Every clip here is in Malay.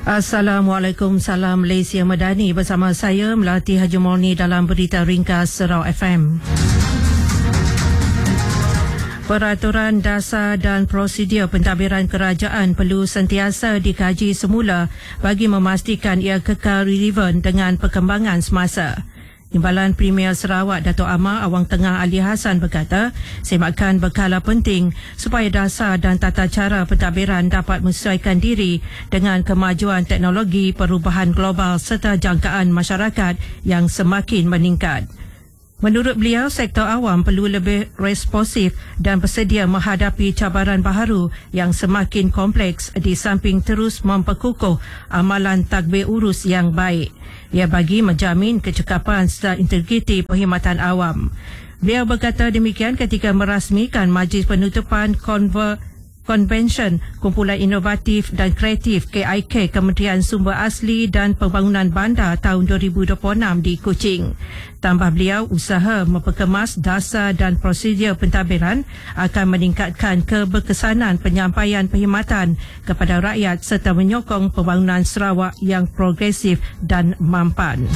Assalamualaikum, salam Malaysia Madani, bersama saya Melati Haji Morni dalam Berita Ringkas Serau FM. Peraturan dasar dan prosedur pentadbiran kerajaan perlu sentiasa dikaji semula bagi memastikan ia kekal relevan dengan perkembangan semasa. Timbalan Premier Sarawak Dato' Amar Awang Tengah Ali Hassan berkata, semakan berkala penting supaya dasar dan tata cara pentadbiran dapat menyesuaikan diri dengan kemajuan teknologi, perubahan global serta jangkaan masyarakat yang semakin meningkat. Menurut beliau, sektor awam perlu lebih responsif dan bersedia menghadapi cabaran baharu yang semakin kompleks di samping terus memperkukuh amalan tadbir urus yang baik. Ia bagi menjamin kecekapan serta integriti perkhidmatan awam. Beliau berkata demikian ketika merasmikan Majlis Penutupan Konvensyen Kumpulan Inovatif dan Kreatif KIK Kementerian Sumber Asli dan Pembangunan Bandar tahun 2026 di Kuching. Tambah beliau, usaha memperkemas dasar dan prosedur pentadbiran akan meningkatkan keberkesanan penyampaian perkhidmatan kepada rakyat serta menyokong pembangunan Sarawak yang progresif dan mampan.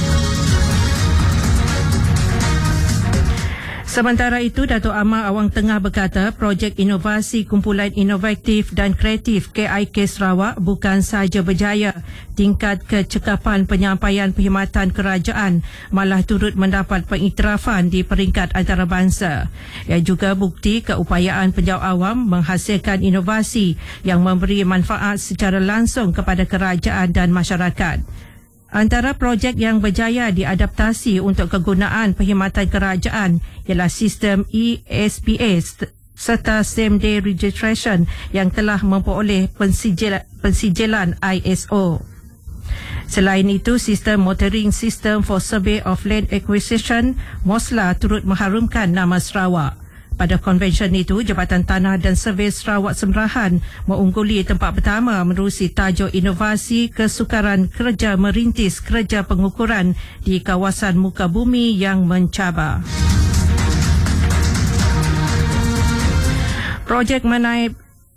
Sementara itu, Dato' Amar Awang Tengah berkata projek inovasi Kumpulan Inovatif dan Kreatif KIK Sarawak bukan sahaja berjaya tingkat kecekapan penyampaian perkhidmatan kerajaan, malah turut mendapat pengiktirafan di peringkat antarabangsa. Ia juga bukti keupayaan penjawat awam menghasilkan inovasi yang memberi manfaat secara langsung kepada kerajaan dan masyarakat. Antara projek yang berjaya diadaptasi untuk kegunaan perkhidmatan kerajaan ialah sistem ESPA serta Same Day Registration yang telah memperoleh pensijilan ISO. Selain itu, sistem Monitoring System for Survey of Land Acquisition MOSLA turut mengharumkan nama Sarawak. Pada konvensyen itu, Jabatan Tanah dan Survey Sarawak Semerahan mengungguli tempat pertama menerusi tajuk Inovasi Kesukaran Kerja Merintis Kerja Pengukuran di kawasan muka bumi yang mencabar. Projek menaik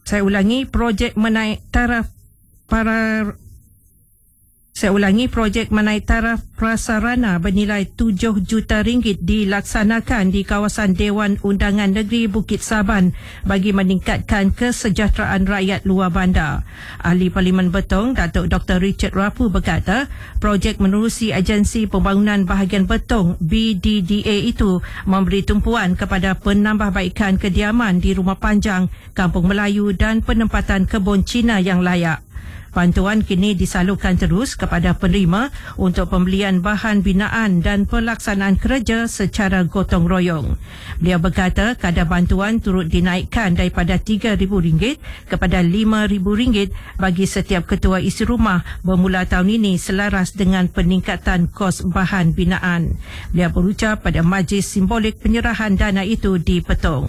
taraf prasarana bernilai RM7 juta dilaksanakan di kawasan Dewan Undangan Negeri Bukit Saban bagi meningkatkan kesejahteraan rakyat luar bandar. Ahli Parlimen Betong, Datuk Dr. Richard Rapu berkata, projek menerusi Agensi Pembangunan Bahagian Betong BDDA itu memberi tumpuan kepada penambahbaikan kediaman di Rumah Panjang, Kampung Melayu dan penempatan kebun Cina yang layak. Bantuan kini disalurkan terus kepada penerima untuk pembelian bahan binaan dan pelaksanaan kerja secara gotong royong. Beliau berkata kadar bantuan turut dinaikkan daripada RM3,000 kepada RM5,000 bagi setiap ketua isi rumah bermula tahun ini selaras dengan peningkatan kos bahan binaan. Beliau berucap pada majlis simbolik penyerahan dana itu di Petong.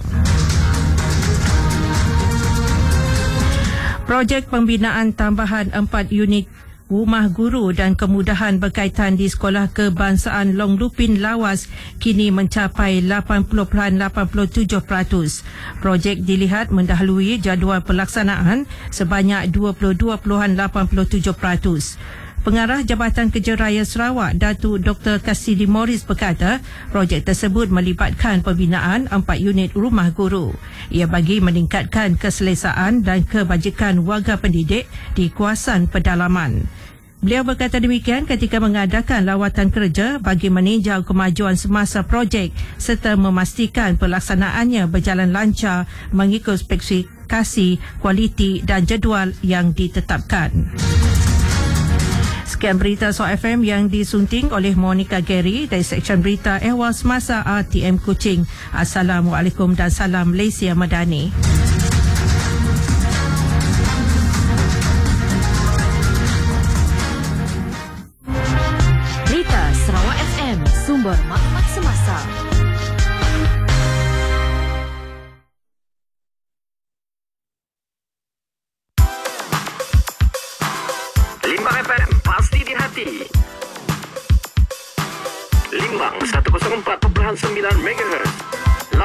Projek pembinaan tambahan 4 unit rumah guru dan kemudahan berkaitan di Sekolah Kebangsaan Long Lupin Lawas kini mencapai 80.87%. Projek dilihat mendahului jadual pelaksanaan sebanyak 22.87%. Pengarah Jabatan Kerja Raya Sarawak, Datuk Dr. Kasidi Morris berkata, projek tersebut melibatkan pembinaan 4 unit rumah guru. Ia bagi meningkatkan keselesaan dan kebajikan warga pendidik di kawasan pedalaman. Beliau berkata demikian ketika mengadakan lawatan kerja bagi meninjau kemajuan semasa projek serta memastikan pelaksanaannya berjalan lancar mengikut spesifikasi, kualiti dan jadual yang ditetapkan. Sekian berita Sarawak FM yang disunting oleh Monica Gary dari Seksyen Berita Ehwal Semasa RTM Kuching. Assalamualaikum dan salam Malaysia Madani. Berita Sarawak FM, sumber maklumat semasa. FM pasti di hati. Limbang 104.9 MHz.